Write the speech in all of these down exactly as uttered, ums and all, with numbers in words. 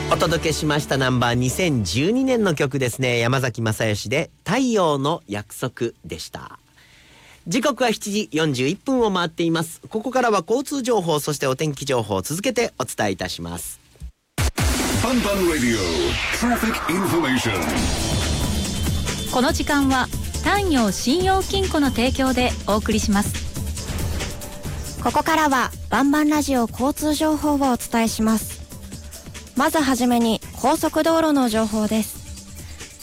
お届けしましたナンバーにせんじゅうにねんの曲ですね。山崎正義で太陽の約束でした。時刻はしちじよんじゅういっぷんを回っています。ここからは交通情報、そしてお天気情報を続けてお伝えいたします。 パンパンラディオトラフィックインフォメーション。 この時間は太陽信用金庫の提供でお送りします。 ここからはバンバンラジオ交通情報をお伝えします。まずはじめに高速道路の情報です。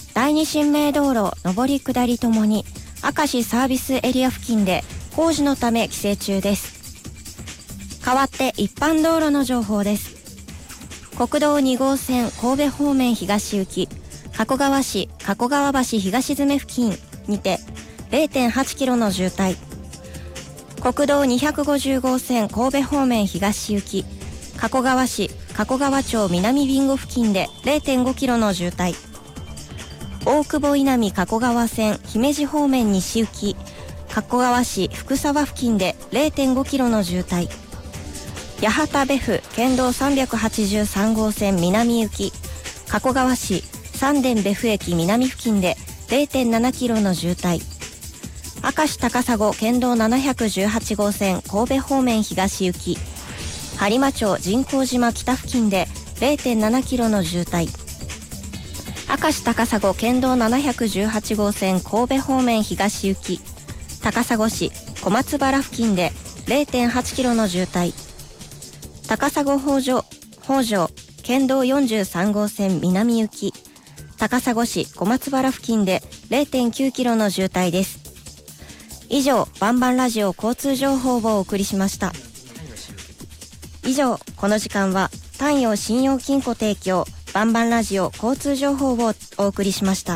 第二新名道路上り下りともに明石サービスエリア付近で工事のため規制中です。代わって一般道路の情報です。国道に号線神戸方面東行き加古川市加古川橋東詰付近にて れいてんはちキロの渋滞。国道にひゃくごじゅう号線神戸方面東行き加古川市加古川町南ビンゴ付近で れいてんごキロの渋滞。大久保稲美加古川線姫路方面西行き加古川市福沢付近で れいてんごキロの渋滞。八幡別府県道さんびゃくはちじゅうさん号線南行き加古川市三田別府駅南付近で れいてんななキロの渋滞。明石高砂県道ななひゃくじゅうはち号線神戸方面東行き播磨町神光島北付近で れいてんななキロの渋滞。明石高砂県道ななひゃくじゅうはち号線神戸方面東行き高砂市小松原付近で れいてんはちキロの渋滞。高砂北条北条県道よんじゅうさん号線南行き高砂市小松原付近で れいてんきゅうキロの渋滞です。以上バンバンラジオ交通情報をお送りしました。以上この時間は太陽信用金庫提供バンバンラジオ交通情報をお送りしました。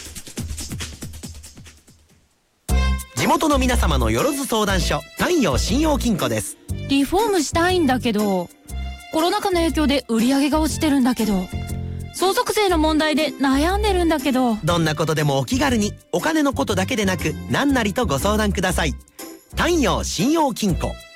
地元の皆様のよろず相談所太陽信用金庫です。 リフォームしたいんだけどコロナ禍の影響で売り上げが落ちてるんだけど相続税の問題で悩んでるんだけど。 どんなことでもお気軽に、お金のことだけでなく何なりとご相談ください。太陽信用金庫